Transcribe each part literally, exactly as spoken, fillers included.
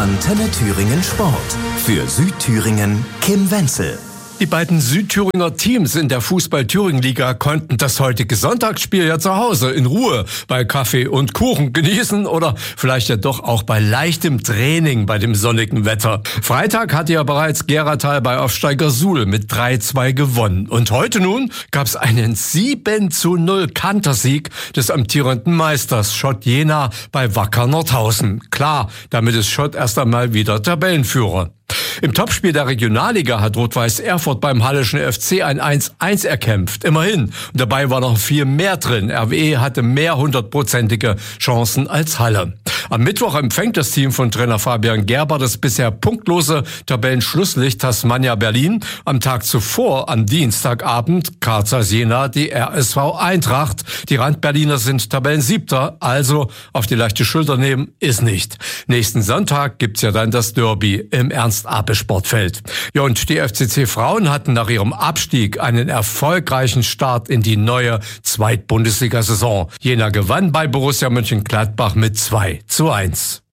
Antenne Thüringen Sport. Für Südthüringen Kim Wenzel. Die beiden Südthüringer Teams in der Fußball-Thüringen-Liga konnten das heutige Sonntagsspiel ja zu Hause in Ruhe bei Kaffee und Kuchen genießen oder vielleicht ja doch auch bei leichtem Training bei dem sonnigen Wetter. Freitag hatte ja bereits Geratal bei Aufsteiger Suhl mit drei zwei gewonnen. Und heute nun gab es einen sieben zu null Kantersieg des amtierenden Meisters Schott Jena bei Wacker Nordhausen. Klar, damit ist Schott erst einmal wieder Tabellenführer. Im Topspiel der Regionalliga hat Rot-Weiß Erfurt beim Halleschen F C ein eins eins erkämpft. Immerhin. Und dabei war noch viel mehr drin. R W E hatte mehr hundertprozentige Chancen als Halle. Am Mittwoch empfängt das Team von Trainer Fabian Gerber das bisher punktlose Tabellenschlusslicht Tasmania Berlin. Am Tag zuvor, am Dienstagabend, Karzers Jena die R S V Eintracht. Die Randberliner sind Tabellensiebter, also auf die leichte Schulter nehmen ist nicht. Nächsten Sonntag gibt's ja dann das Derby im Ernst-Apel-Sportfeld. Ja, und die F C C Frauen hatten nach ihrem Abstieg einen erfolgreichen Start in die neue Zweitbundesliga-Saison. Jena gewann bei Borussia Mönchengladbach mit zwei zu eins.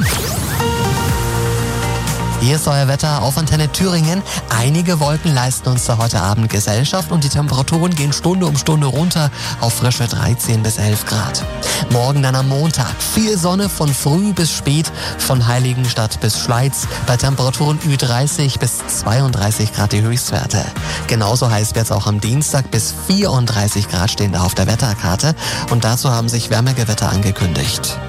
Hier ist euer Wetter auf Antenne Thüringen. Einige Wolken leisten uns da heute Abend Gesellschaft und die Temperaturen gehen Stunde um Stunde runter auf frische dreizehn bis elf Grad. Morgen dann am Montag viel Sonne von früh bis spät, von Heiligenstadt bis Schleiz, bei Temperaturen Ü dreißig bis zweiunddreißig Grad die Höchstwerte. Genauso heiß wird es auch am Dienstag, bis vierunddreißig Grad stehen da auf der Wetterkarte und dazu haben sich Wärmegewitter angekündigt.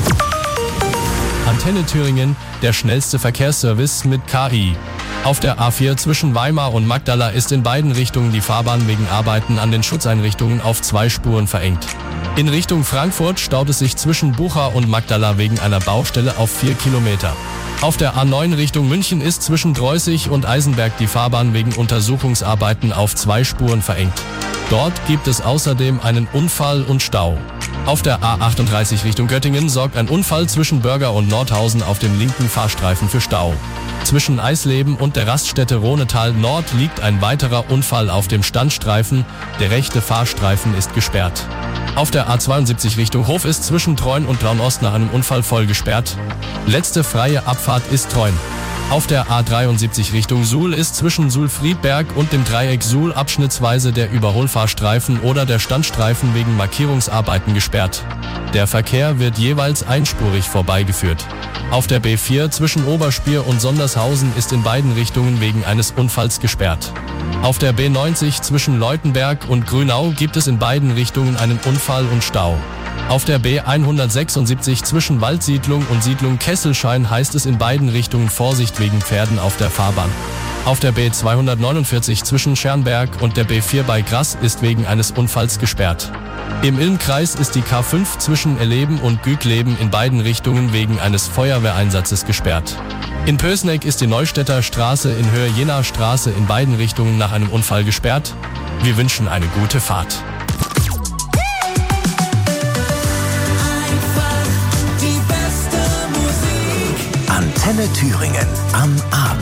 Antenne Thüringen, der schnellste Verkehrsservice mit K I. Auf der A vier zwischen Weimar und Magdala ist in beiden Richtungen die Fahrbahn wegen Arbeiten an den Schutzeinrichtungen auf zwei Spuren verengt. In Richtung Frankfurt staut es sich zwischen Bucha und Magdala wegen einer Baustelle auf vier Kilometer. Auf der A neun Richtung München ist zwischen Dreußig und Eisenberg die Fahrbahn wegen Untersuchungsarbeiten auf zwei Spuren verengt. Dort gibt es außerdem einen Unfall und Stau. Auf der A achtunddreißig Richtung Göttingen sorgt ein Unfall zwischen Börger und Nordhausen auf dem linken Fahrstreifen für Stau. Zwischen Eisleben und der Raststätte Rohnetal Nord liegt ein weiterer Unfall auf dem Standstreifen. Der rechte Fahrstreifen ist gesperrt. Auf der A zweiundsiebzig Richtung Hof ist zwischen Treuen und Traunost nach einem Unfall voll gesperrt. Letzte freie Abfahrt ist Treuen. Auf der A dreiundsiebzig Richtung Suhl ist zwischen Suhl-Friedberg und dem Dreieck Suhl abschnittsweise der Überholfahrstreifen oder der Standstreifen wegen Markierungsarbeiten gesperrt. Der Verkehr wird jeweils einspurig vorbeigeführt. Auf der B vier zwischen Oberspier und Sondershausen ist in beiden Richtungen wegen eines Unfalls gesperrt. Auf der B neunzig zwischen Leutenberg und Grünau gibt es in beiden Richtungen einen Unfall und Stau. Auf der B hundertsechsundsiebzig zwischen Waldsiedlung und Siedlung Kesselschein heißt es in beiden Richtungen Vorsicht wegen Pferden auf der Fahrbahn. Auf der B zweihundertneunundvierzig zwischen Schernberg und der B vier bei Grass ist wegen eines Unfalls gesperrt. Im Ilmkreis ist die K fünf zwischen Erleben und Gügleben in beiden Richtungen wegen eines Feuerwehreinsatzes gesperrt. In Pößneck ist die Neustädter Straße in Höhe Jenaer Straße in beiden Richtungen nach einem Unfall gesperrt. Wir wünschen eine gute Fahrt. Antenne Thüringen am Abend.